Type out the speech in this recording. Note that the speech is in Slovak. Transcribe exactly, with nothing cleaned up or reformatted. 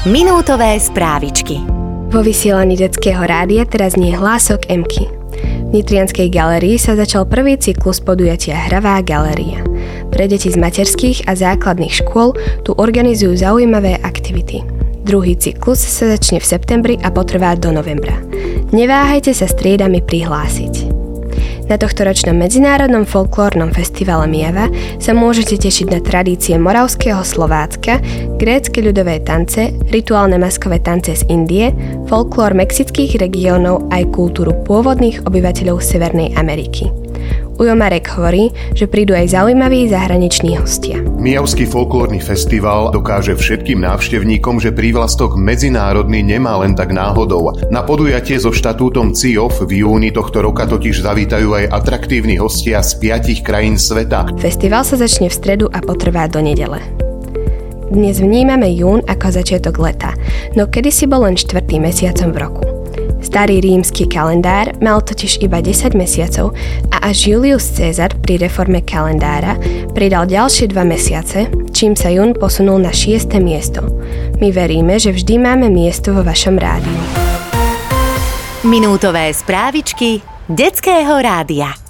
Minútové správičky. Vo vysielaní Detského rádia teraz nie hlások Emky. V Nitrianskej galérii sa začal prvý cyklus podujatia Hravá galéria. Pre deti z materských a základných škôl tu organizujú zaujímavé aktivity. Druhý cyklus sa začne v septembri a potrvá do novembra. Neváhajte sa striedami prihlásiť. Na tohtoročnom medzinárodnom folklórnom festivale Myjava sa môžete tešiť na tradície moravského Slovácka, grécke ľudové tance, rituálne maskové tance z Indie, folklór mexických regiónov aj kultúru pôvodných obyvateľov Severnej Ameriky. Ujo Marek hovorí, že prídu aj zaujímaví zahraniční hostia. Myjavský folklórny festival dokáže všetkým návštevníkom, že prívlastok medzinárodný nemá len tak náhodou. Na podujatie so štatútom C I O F v júni tohto roka totiž zavítajú aj atraktívni hostia z piatich krajín sveta. Festival sa začne v stredu a potrvá do nedele. Dnes vnímame jún ako začiatok leta, no kedysi bol len štvrtým mesiacom v roku. Starý rímsky kalendár mal totiž iba desať mesiacov a až Julius Cezar pri reforme kalendára pridal ďalšie dva mesiace, čím sa jún posunul na šieste miesto. My veríme, že vždy máme miesto vo vašom rádiu. Minútové správičky Detského rádia.